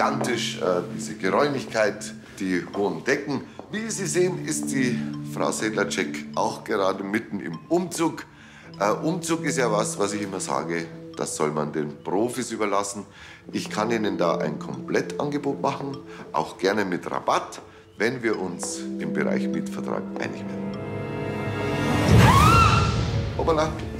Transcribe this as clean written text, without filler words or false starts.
gigantisch, diese Geräumigkeit, die hohen Decken. Wie Sie sehen, ist die Frau Sedlacek auch gerade mitten im Umzug. Umzug ist ja was ich immer sage, das soll man den Profis überlassen. Ich kann Ihnen da ein Komplettangebot machen, auch gerne mit Rabatt, wenn wir uns im Bereich Mietvertrag einig werden. Hoppala.